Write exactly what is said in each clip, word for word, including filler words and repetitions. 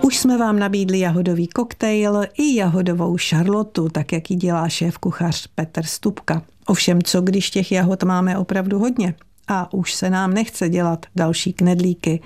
Už jsme vám nabídli jahodový koktejl i jahodovou šarlotu, tak jak ji dělá šéf kuchař Petr Stupka. Ovšem, co když těch jahod máme opravdu hodně a už se nám nechce dělat další knedlíky,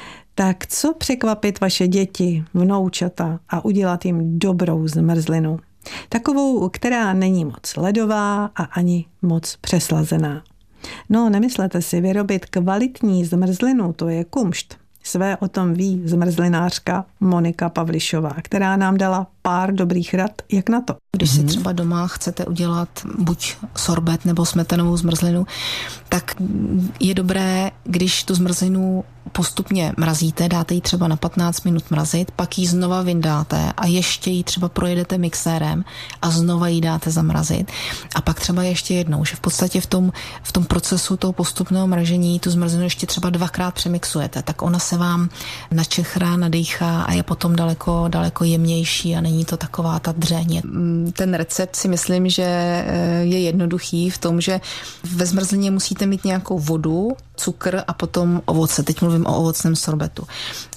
tak co překvapit vaše děti, vnoučata a udělat jim dobrou zmrzlinu? Takovou, která není moc ledová a ani moc přeslazená. No, nemyslete si, vyrobit kvalitní zmrzlinu, to je kumšt. Své o tom ví zmrzlinářka Monika Pavlišová, která nám dala pár dobrých rad, jak na to. Když si třeba doma chcete udělat buď sorbet nebo smetanovou zmrzlinu, tak je dobré, když tu zmrzlinu postupně mrazíte, dáte ji třeba na patnáct minut mrazit, pak ji znova vyndáte a ještě ji třeba projedete mixérem a znova ji dáte zamrazit. A pak třeba ještě jednou, že v podstatě v tom, v tom procesu toho postupného mražení tu zmrzlinu ještě třeba dvakrát přemixujete, tak ona se vám načechrá, nadýchá a je potom daleko, daleko jemnější a není to taková ta dřeň. Ten recept si myslím, že je jednoduchý v tom, že ve zmrzlině musíte mít nějakou vodu, cukr a potom ovoce. Teď mluvím o ovocném sorbetu.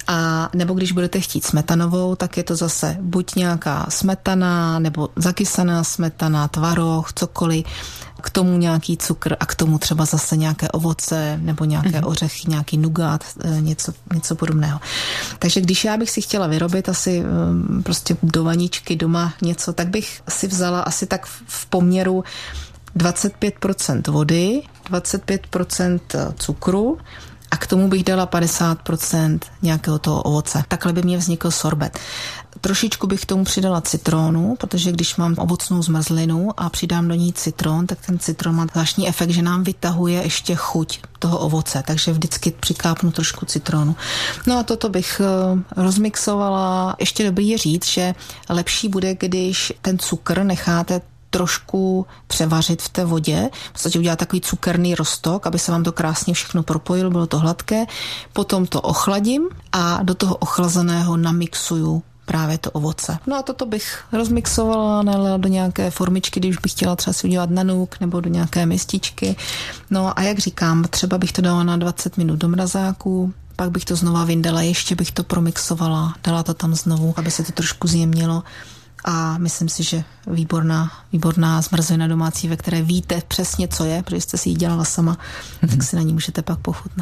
A nebo když budete chtít smetanovou, tak je to zase buď nějaká smetana, nebo zakysaná smetana, tvaroh, cokoliv. K tomu nějaký cukr a k tomu třeba zase nějaké ovoce nebo nějaké ořechy, nějaký nugát, něco, něco podobného. Takže když já bych si chtěla vyrobit asi prostě do vaničky doma něco, tak bych si vzala asi tak v poměru dvacet pět procent vody, dvacet pět procent cukru a k tomu bych dala padesát procent nějakého toho ovoce. Takhle by mě vznikl sorbet. Trošičku bych k tomu přidala citrónu, protože když mám ovocnou zmrzlinu a přidám do ní citron, tak ten citron má zvláštní efekt, že nám vytahuje ještě chuť toho ovoce, takže vždycky přikápnu trošku citronu. No a toto bych rozmixovala. Ještě dobrý je říct, že lepší bude, když ten cukr necháte trošku převařit v té vodě, v podstatě udělat takový cukerný roztok, aby se vám to krásně všechno propojilo, bylo to hladké, potom to ochladím a do toho ochlazeného namixuju právě to ovoce. No a toto bych rozmixovala, nalila do nějaké formičky, když bych chtěla třeba si udělat nanuk nebo do nějaké mističky. No a jak říkám, třeba bych to dala na dvacet minut do mrazáku, pak bych to znova vyndala, ještě bych to promixovala, dala to tam znovu, aby se to trošku zjemnilo. A myslím si, že výborná, výborná zmrzlina domácí, ve které víte přesně, co je, protože jste si ji dělala sama, mm-hmm. tak si na ní můžete pak pochutnat.